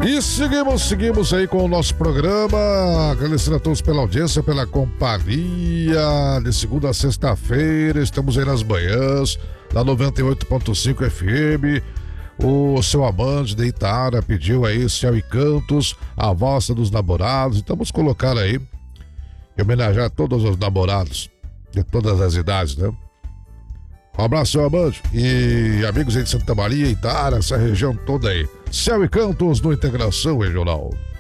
E seguimos aí com o nosso programa, agradecendo a todos pela audiência, pela companhia, de segunda a sexta-feira, estamos aí nas manhãs, na 98.5 FM, o seu amante de Itara pediu aí Céu e Cantos, a valsa dos namorados, então vamos colocar aí, e homenagear todos os namorados, de todas as idades, né? Um abraço, seu amante, e amigos aí de Santa Maria, Itara, essa região toda aí. Céu e Cantos no Integração Regional.